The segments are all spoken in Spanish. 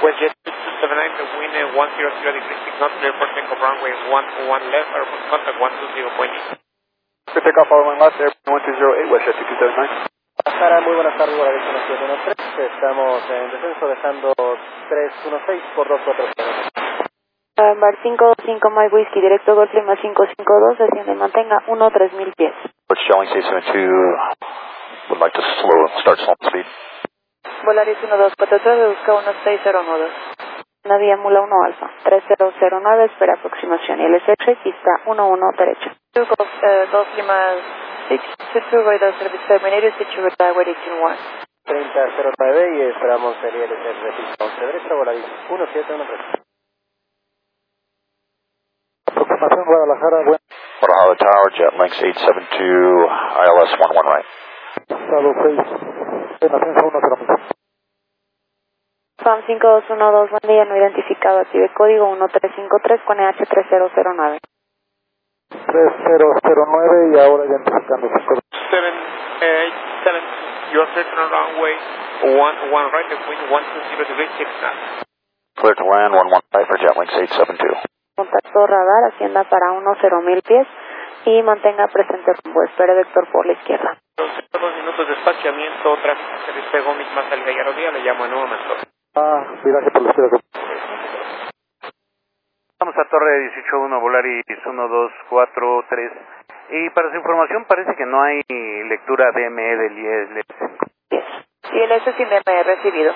WestJet 279, the wind 100 degrees, signal clear for takeoff runway 11 left, airport contact 120.8. Good takeoff following left, airport 1208, WestJet 279. Guadalajara, muy buenas tardes, Guadalajara 713, estamos en descenso dejando 316 por 240. Bar 55 Mike Whiskey, directo Golf Lima 552, desciende y mantenga 13000 pies. Shelling C72, would like to start slow speed. Volaris 1243, busca 1609. Nadia Mula 1 Alfa, 3009, espera aproximación y el SX pista 11 derecha. Golf Lima 622, radar service terminated, situate runway 181. 3009 y esperamos el ILS de pista 11 derecha, Volaris 1713. Aproximación Guadalajara, Guadalajara Tower, jet length 872, ILS 11 right. Estado 6, en ascenso 100. FAM 5212, buen día, no identificado, active código 1353 con EH 3009. 3009 y ahora identificando 787, your first runway 11 right, the wind 120 degrees, 6 knots. Clear to land 11 right for jet length 872. Contacto radar, ascienda para 10.000 pies y mantenga presente el rumbo. Espere vector por la izquierda. 2 minutos de espaciamiento, tráfico se despegó, misma salida y aerodía, le llamo a nuevo mentor. Viraje por la izquierda. Vamos a Torre 181, Volaris 1243. Y para su información parece que no hay lectura DME del ILS. Yes. ILS sin DME recibido.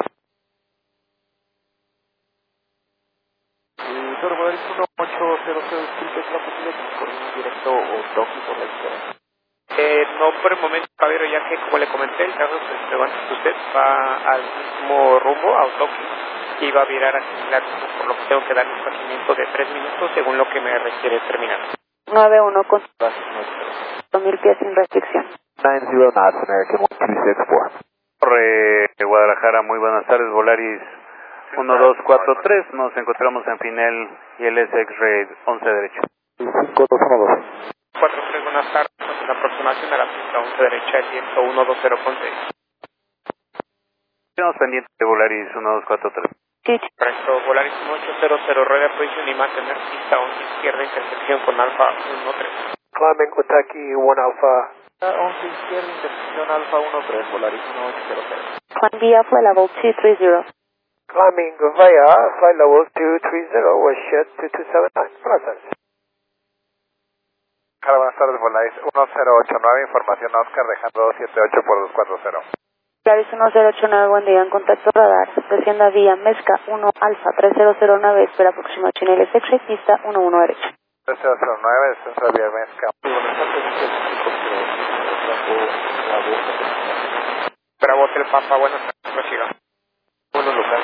Torre Volaris 1800, disculpe, ¿es la posible que nos coordine directo o toque por la izquierda? No por el momento, caballero, ya que como le comenté, el carro se despegó antes que usted, va al mismo rumbo, a Otoki, y va a virar a similar, por lo que tengo que dar un espaciamiento de 3 minutos según lo que me requiere terminar. 91 con 1000 pies sin restricción. 90 knots, American 1264. Torre Guadalajara, muy buenas tardes, Volaris 1243, nos encontramos en final ILS X-Ray 11 derecha. 5212. 43, buenas tardes, la aproximación a la pista 11 derecha, el viento 120.6. Estamos pendientes de Volaris 1243. Correcto, Volaris 1800, rueda de posición y mantener pista 11 izquierda, intersección con Alfa 13. Climbing Kentucky 1 Alpha. 11 izquierda, intersección Alfa 13, Volaris 1800. Climb via flight level 230. Climbing via flight level 230, WestJet 2279. Buenas tardes. Buenas tardes, Volaris 1089, información Oscar, dejando 78 por 240. Volaris 1089, buen día, en contacto radar. Descienda vía Mezca 1 Alfa 3009, espera aproximación y el SX pista 11 derecha. 3009, descenso vía Mezca. Bravo Hotel Papa, buenas tardes, prosiga. Bueno, local,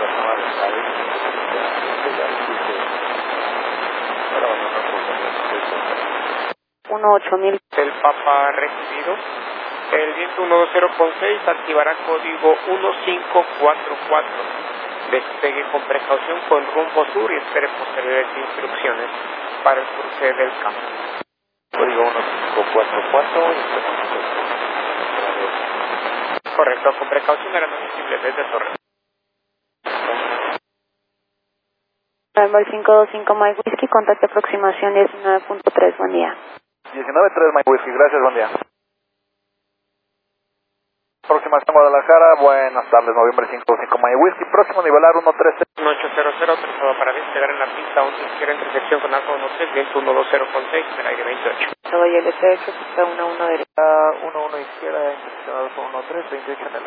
Uno 8000. El Papa recibido. El viento 120.6 activará código 1544. Despegue con precaución con rumbo sur y espere posteriores instrucciones para el cruce del campo. Código 1544. Correcto, con precaución era no visible desde Torre. November 525 Mike Whiskey, contacto aproximación 19.3, buen día. 19.3 Mike Whiskey, gracias, buen día. Aproximación Guadalajara, buenas tardes, noviembre 525 Mike Whiskey, próximo nivelar 113. 1800, trazado para despegar en la pista 11 izquierda, intersección con Alfa 13, viento 120.6, en el aire 28. Todo y el SX, pista 11 derecha. 11 izquierda, intersección Alfa 13, 28 en el